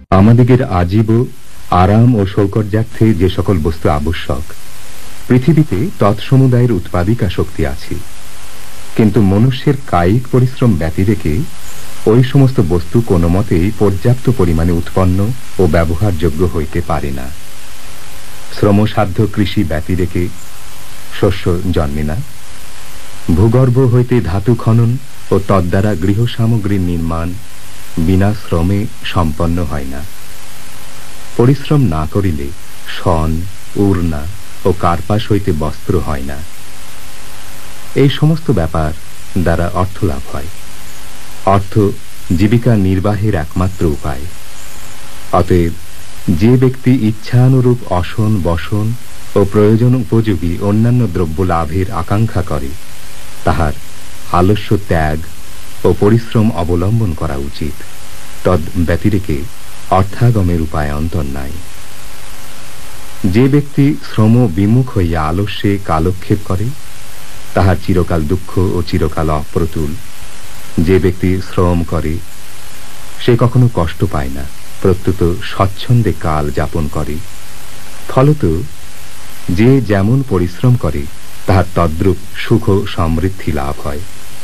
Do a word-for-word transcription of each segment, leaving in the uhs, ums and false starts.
আমাদিগের আজীব আরাম ও সৌকর্যার্থে যে সকল বস্তু আবশ্যক, পৃথিবীতে তৎসমুদায়ের উৎপাদিকা শক্তি আছে, কিন্তু মনুষ্যের কায়িক পরিশ্রম ব্যতি রেখে ওই সমস্ত বস্তু কোনো মতেই পর্যাপ্ত পরিমাণে উৎপন্ন ও ব্যবহারযোগ্য হইতে পারে না। শ্রমসাধ্য কৃষি ব্যতি রেখে শস্য জন্মে না। ভূগর্ভ হইতে ধাতু খনন ও তদ্বারা গৃহ সামগ্রীর নির্মাণ বিনা শ্রমে সম্পন্ন হয় না। পরিশ্রম না করিলে শন, উড়না ও কার্পাস হইতে বস্ত্র হয় না। এই সমস্ত ব্যাপার দ্বারা অর্থ লাভ হয়। অর্থ জীবিকা নির্বাহের একমাত্র উপায়। অতএব যে ব্যক্তি ইচ্ছানুরূপ অসন, বসন ও প্রয়োজন উপযোগী অন্যান্য দ্রব্য লাভের আকাঙ্ক্ষা করে, তাহার আলস্য ত্যাগ ও পরিশ্রম অবলম্বন করা উচিত। তদ ব্যতিরেকে অর্থাগমের উপায় অন্তর নাই। যে ব্যক্তি শ্রম বিমুখ হইয়া আলস্যে কালক্ষেপ করে, তাহার চিরকাল দুঃখ ও চিরকাল অপ্রতুল। যে ব্যক্তি শ্রম করে, সে কখনো কষ্ট পায় না, প্রত্যুত স্বচ্ছন্দে কাল যাপন করে। ফলত যে যেমন পরিশ্রম করে, তাহার তদ্রূপ সুখ ও সমৃদ্ধি লাভ হয়।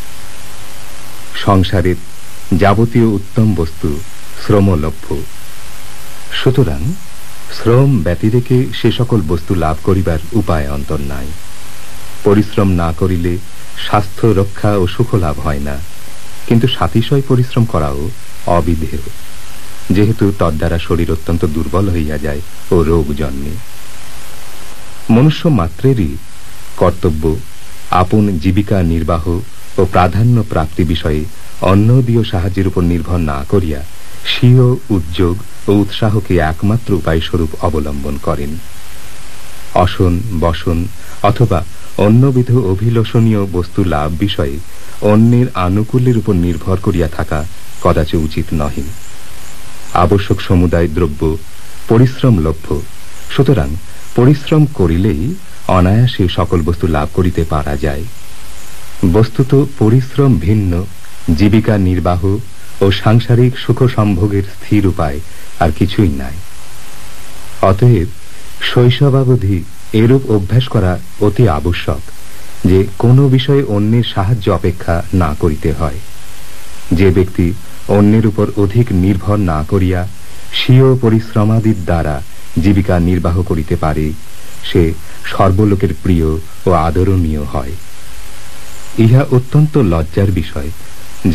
সংসারের যাবতীয় উত্তম বস্তু শ্রমলভ্য। সুতরাং শ্রম ব্যতিরেকে সে সকল বস্তু লাভ করিবার উপায় অন্তর নাই। পরিশ্রম না করিলে স্বাস্থ্য রক্ষা ও সুখ লাভ হয় না, কিন্তু সাতিশয় পরিশ্রম করাও অবিধেয়, যেহেতু তদ্বারা শরীর অত্যন্ত দুর্বল হইয়া যায় ও রোগ জন্মে। মনুষ্য মাত্রেরই কর্তব্য আপন জীবিকা নির্বাহ ও প্রাধান্য প্রাপ্তি বিষয়ে অন্যদীয় সাহায্যের উপর নির্ভর না করিয়া স্বীয় উদ্যোগ ও উৎসাহকে একমাত্র উপায়স্বরূপ অবলম্বন করেন। অসন, বসন অথবা অন্যবিধ অভিলষণীয় বস্তু লাভ বিষয়ে অন্যের আনুকূল্যের উপর নির্ভর করিয়া থাকা কদাচ উচিত নহে। আবশ্যক সমুদায় দ্রব্য পরিশ্রমলভ্য। সুতরাং পরিশ্রম করিলেই অনায়াসে সকল বস্তু লাভ করিতে পারা যায়। বস্তুত পরিশ্রম ভিন্ন জীবিকা নির্বাহ ও সাংসারিক সুখ সম্ভোগের স্থির উপায় আর কিছুই নাই। অতএব শৈশবাবধি এরূপ অভ্যাস করা অতি আবশ্যক যে কোনো বিষয়ে অন্যের সাহায্য অপেক্ষা না করিতে হয়। যে ব্যক্তি অন্যের উপর অধিক নির্ভর না করিয়া স্বীয় পরিশ্রমাদির দ্বারা জীবিকা নির্বাহ করিতে পারে, সে সর্বলোকের প্রিয় ও আদরণীয় হয়। ইহা অত্যন্ত লজ্জার বিষয়